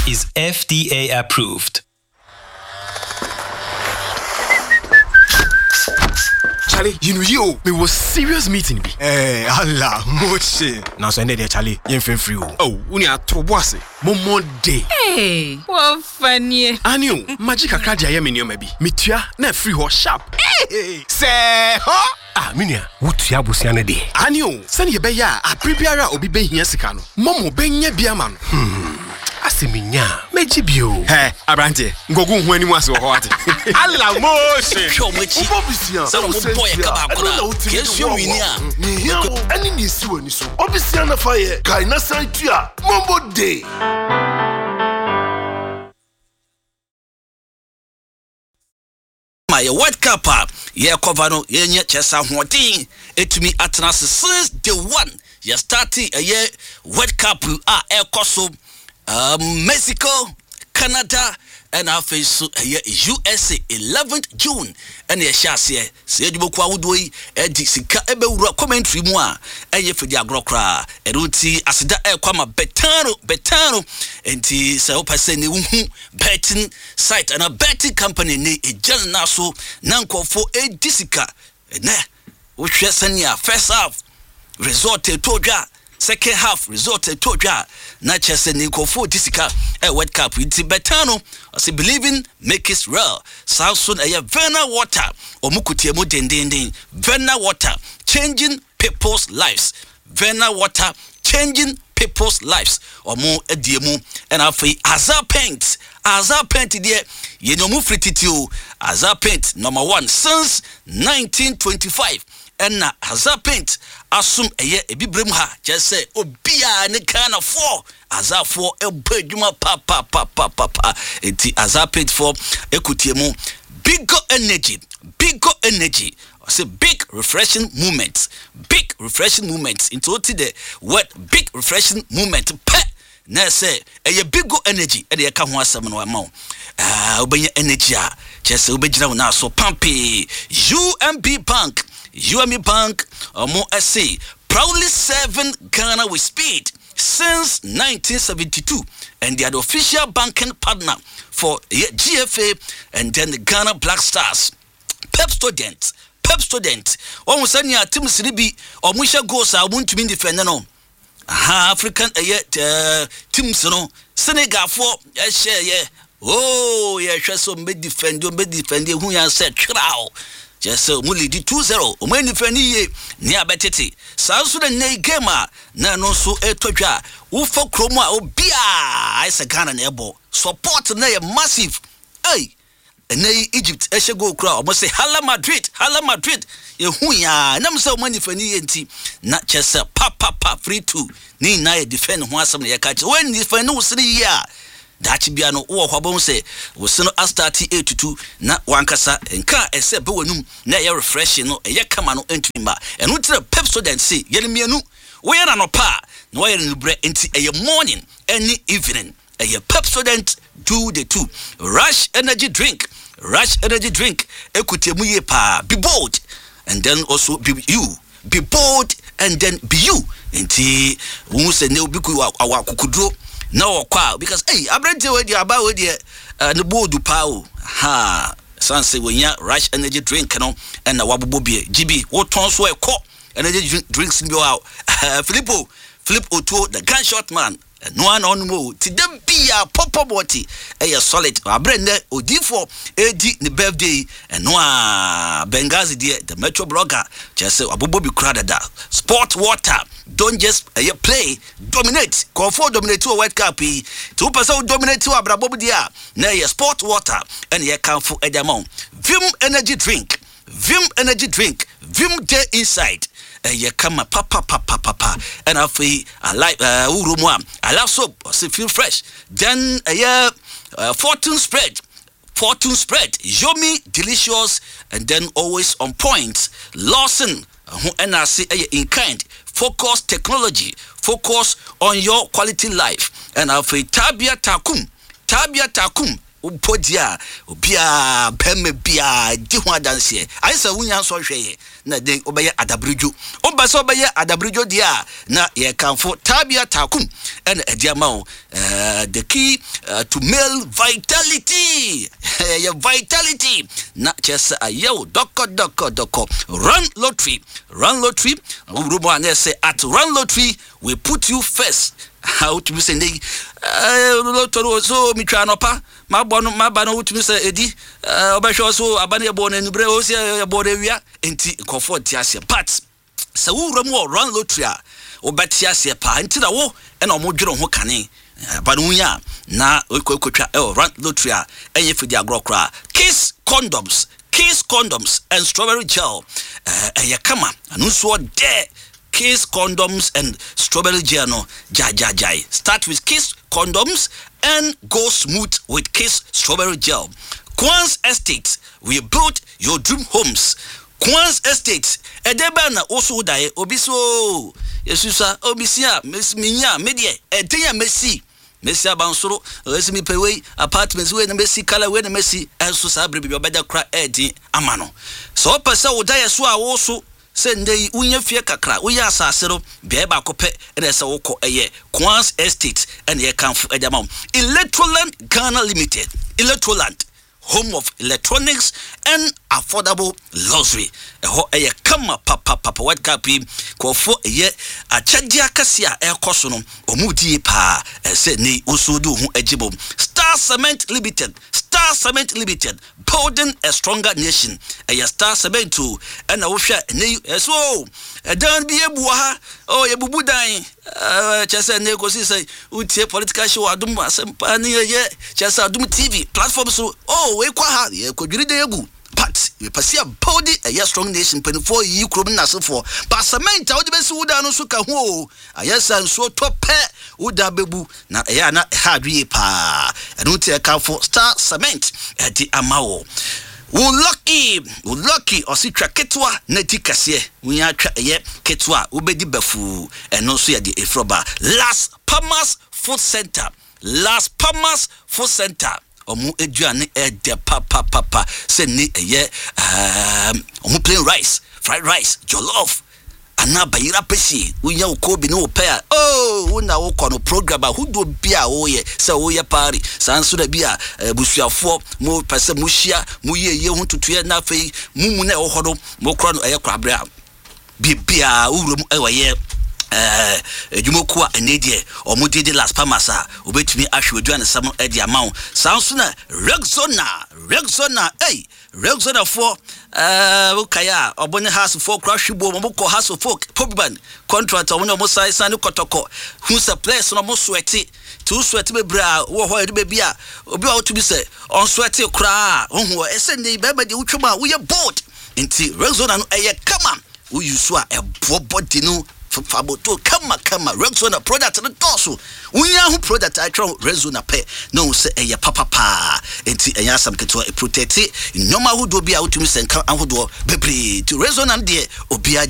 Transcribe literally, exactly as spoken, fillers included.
is F D A approved. Charlie, you know you, we was serious meeting. Eh, Allah, moche. Now send it there, Charlie. You ain't free. Oh, we are to boss. Momo day. Hey, what funny. Anio, magic akradia yemenio maybe. Mitua, na free ho sharp. Hey, say, huh? Ah, minia, wutia busiane de. Anio, send ye beya, a prebiara obi be here sikano. Momo benye biaman. Hmm. Asiminya, mejibio. Hey, Abrante, ngogu hweni mwaso hoate. Allah moche. Show mechi. Obisia. Sa mo boy ka ba kona. Kesu winia. Ni hiao, ani ni siwe ni so. Obisia na faye, kai na saitua. Mombo day. My World Cup, yeah, cover no, yeah, chesa hotin. Etumi atnas since the one. You starting a year World Cup ah air koso. Um, Mexico, Canada, and our face U S A eleventh June. And the chassis, say you book would we a Dixika ebe commentary moi, and ye for the agrocra, and uti asida air kwama betano, betano, and the Sao Send betting site and a betting company ne a Jan Naso, Nanko for a Dixika, and ne, which senya first half resort to Toja. Second half resorted to ja na chese niko for disika a World Cup with Betano as he believing make it real. Samson a Verna water or mukutiemo dending Verna water changing people's lives. Verna water changing people's lives or more ediemu and afi Azar paint Azar paint there ye no mu frititio Azar paint number one since nineteen twenty-five. And na Azar paint asum eye ebibrem ha just say obia ne kana four Azar four e badwuma pa pa pa pa pa pa enti Azar paint for ekutiemu bigger energy bigger energy say big refreshing moments big refreshing moments into the word big refreshing moment pe na say eye bigger energy e de ka ho asem no ama ah obenya energy a just say obegyina na so pampe U M B Bank U M B Bank, or more S C, proudly serving Ghana with speed since nineteen seventy-two, and they are the official banking partner for G F A and then the Ghana Black Stars. Pep students, Pep students. Almost any team Siribi or Musha goes. I want to be defending no. Aha, African uh, teams no. Senegal for yes, yeah, yeah. Oh, yeah, so me defend you, me defend you. Who you said, "Crow." Just so muli di two zero. Omen defend ye ni abetete. Sa so the ne game na no so etodwa. Ufo kromo a obia I say Ghana na ebo. Support na ye massive. Hey, na Egypt e she go kra. Omo say Hala Madrid, Hala Madrid. Ye hu ya na mse omen defend ye nti na chese pa pa pa free two. Ni na ye defend ho asem na ye ka che. When defend no sri ya. Dachi bia no wo hwabon se wo se no astati eight to two na wankasa enka ese be wanum na ye refreshing no ye kama no entuma eno tire pep student say ye mienu wo ye na no pa na wo ye no bre enti eye morning any evening eye pep student do the two rush energy drink rush energy drink ekutemu ye pa be bold and then also be you be bold and then be you enti wo se ne obi ku awakukudro no kwa because hey abrante we dia aba we dia ne bodu pa o ha sanse we nya rush energy drink no and na wabobo bie gb wo ton so e ko energy drinks bi wa Filippo Philip Otuo the gunshot man no one on mo ti dem bia popo boti e solid abrande odifo edi ne birthday and no Benghazi dia the metro blogger just say wabobo bi crowd da sport water. Don't just uh, play, dominate. Call for dominate to a World Cup. Two percent dominate to a Brabo dia. Na ye sport water and ye can for Edamon. Vim energy drink. Vim energy drink. Vim day inside. And ye come a papa papa papa. And I feel I like uh urumwa. I love soap. I feel fresh. Then a year uh, fortune spread. Fortune spread. Yummy, delicious, and then always on point. Lawson. Who N R C in kind. Focus technology, focus on your quality life. And I've Tabia Takum, Tabia Takum, podia obia pemme bia di ho adanse ai sa wunya so hweye na den obeye adabrujo oba so obeye adabrujo dia na ye kanfo Tabia Takum and ediamao uh, the key uh, to male vitality your vitality na chesa ayo doko doko doko run lottery run lottery urubo ane say at run lottery we put you first. How to be saying uh lottery so mi twa no pa ma bono ma ba no to be say edi obehwe so abane bo na nubre o se bo de wia enti comfort tiase but so urumo run lottery a obetiase pa enti da wo e na omodwero ho kane banunya na okokotwa e run lottery a enye fidi agrokra Kiss condoms Kiss condoms and strawberry gel eh uh, kama anu so de Kiss condoms and strawberry gel no ja ja ja start with Kiss condoms and go smooth with Kiss strawberry gel. Quans Estate, we built your dream homes. Quans Estate edeba na oso dae obiso yesusa obisia minya media edenya mesi Messi abansoro resimi pewe apartments we na Messi kala we na Messi enso sabre bi obeda kra edi amano so pesa wo dae so a wo so sendei unya fie kakra uya asase ro bia ba kope ene se woko eye Quans Estate ene ye kanfo edama Electroland Ghana Limited. Electroland, home of electronics and affordable luxury. Eho eye kama papa papa what kapi ko fo eye achadia kasia e koso no omudi pa se ni usudu hu ejibo. Star Cement Limited, Star Cement Limited, building a stronger nation. Eye Star Cement too and awhwa ne eso edan bi ebuwa ha o ye bubu dan eh chese ne go si say utie political show adum asempa ne ye chese adum T V platform so oh we kwa ha ye kodwiri de egu but we pasia body a year strong nation twenty-four yi krom na so for but cement a wode besi wuda no so ka ho ayesa nso tope wuda bebu na ya na hadwe pa enu tie ka for Star Cement e di amawo wo lucky wo lucky ositwa ketwa na tikase wunya twa ye ketwa obedi bafu eno so ye di efroba Las Palmas Food Center Las Palmas Food Center omu eduane e de papa papa se ni eye um omu plain rice fried rice jollof ana bayira pesi unya ukobi no pair oh una wo kono program hu do bia wo ye se wo ye pari sanso da bia busuafo mo pese mo hia mo ye ye hu tutuye na fei mumu na wo hodo mo kro no eye kwabra bibia urum e wo ye eh edwumoku a enedie omudede Las Palmas a obetumi ahwe oduane sam edi amawo sanso na Rexona Rexona eh Rexona for eh ukaya obone house for crash bo mo ko house for public contract omo mo sai san kotoko hu supply no mo sweaty to sweaty be bra wo ho edu be bia obi a otubi se on sweaty kra ohu ese ne be be de utwema wo ye board enti Rexona no eye kama wo yusu a ebo body no faboto kama kama Rexona product no doso unya hu product I try Rexona pe no se eye papa pa enti enya sam keto e protect nyoma hu do bia utumi senka ahodo bebre to Rexona de obia